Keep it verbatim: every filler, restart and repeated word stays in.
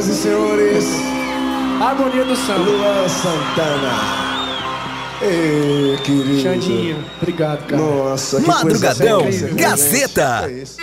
e senhores, Harmonia do Samba. Luan Santana. Ei, querido. Xandinho, obrigado, cara. Nossa, que Madrugadão, coisa Gazeta. É isso.